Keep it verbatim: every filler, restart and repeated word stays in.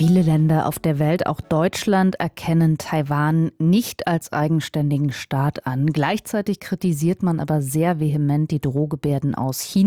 Viele Länder auf der Welt, auch Deutschland, erkennen Taiwan nicht als eigenständigen Staat an. Gleichzeitig kritisiert man aber sehr vehement die Drohgebärden aus China.